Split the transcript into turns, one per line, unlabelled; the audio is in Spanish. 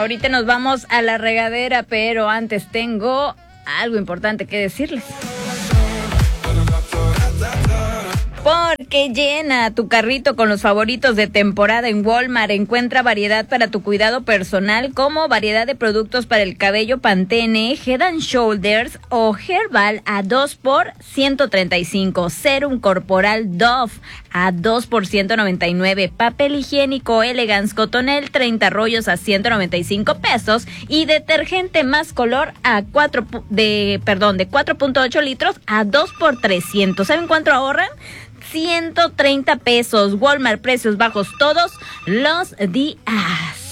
ahorita nos vamos a la regadera, pero antes tengo algo importante que decirles. Porque llena tu carrito con los favoritos de temporada en Walmart. Encuentra variedad para tu cuidado personal, como variedad de productos para el cabello Pantene, Head and Shoulders o Herbal a 2 por $135. Serum corporal Dove a 2 por $199. Papel higiénico Elegance Cotonel 30 rollos a $195. Y detergente Más Color a de 4.8 litros a 2 por $300. ¿Saben cuánto ahorran? $130. Walmart, precios bajos todos los días.